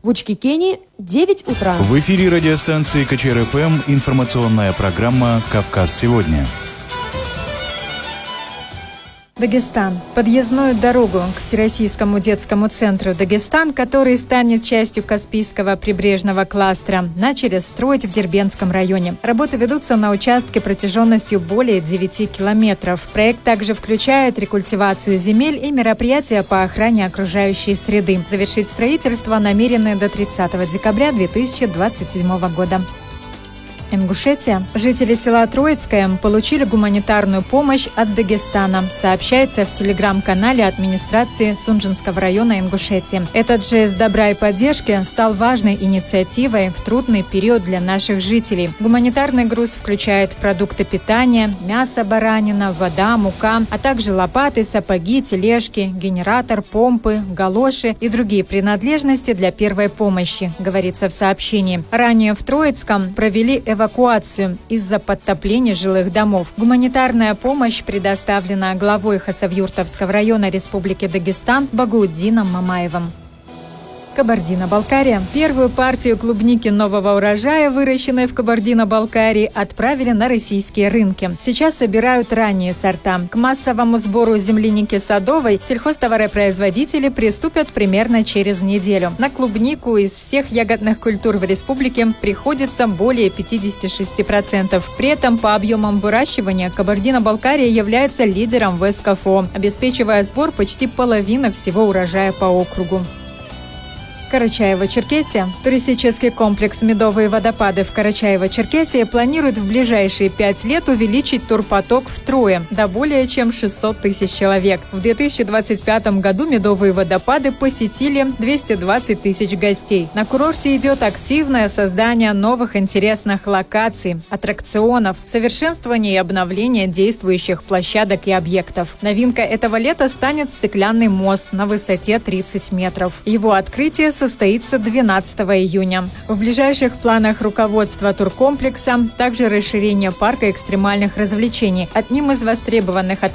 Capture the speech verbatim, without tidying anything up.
В Учкикене девять утра. В эфире радиостанции КЧР-ФМ информационная программа «Кавказ сегодня». Дагестан. Подъездную дорогу к Всероссийскому детскому центру «Дагестан», который станет частью Каспийского прибрежного кластера, начали строить в Дербентском районе. Работы ведутся на участке протяженностью более девяти километров. Проект также включает рекультивацию земель и мероприятия по охране окружающей среды. Завершить строительство намерены до тридцатого декабря две тысячи двадцать седьмого года. Ингушетия. Жители села Троицкое получили гуманитарную помощь от Дагестана, сообщается в телеграм-канале администрации Сунжинского района Ингушетии. Этот жест добра и поддержки стал важной инициативой в трудный период для наших жителей. Гуманитарный груз включает продукты питания, мясо баранина, вода, мука, а также лопаты, сапоги, тележки, генератор, помпы, галоши и другие принадлежности для первой помощи, говорится в сообщении. Ранее в Троицком провели эвакуацию эвакуацию из-за подтопления жилых домов. Гуманитарная помощь предоставлена главой Хасавюртовского района Республики Дагестан Багаутдином Мамаевым. Кабардино-Балкария. Первую партию клубники нового урожая, выращенной в Кабардино-Балкарии, отправили на российские рынки. Сейчас собирают ранние сорта. К массовому сбору земляники садовой сельхозтоваропроизводители приступят примерно через неделю. На клубнику из всех ягодных культур в республике приходится более пятьдесят шесть процентов. При этом по объемам выращивания Кабардино-Балкария является лидером в СКФО, обеспечивая сбор почти половины всего урожая по округу. Карачаево-Черкесия. Туристический комплекс «Медовые водопады» в Карачаево-Черкесии планирует в ближайшие пять лет увеличить турпоток втрое, до более чем шестьсот тысяч человек. В две тысячи двадцать пятом году «Медовые водопады» посетили двести двадцать тысяч гостей. На курорте идет активное создание новых интересных локаций, аттракционов, совершенствование и обновление действующих площадок и объектов. Новинка этого лета станет стеклянный мост на высоте тридцать метров. Его открытие состоится двенадцатого июня. В ближайших планах руководства туркомплекса также расширение парка экстремальных развлечений. Одним из востребованных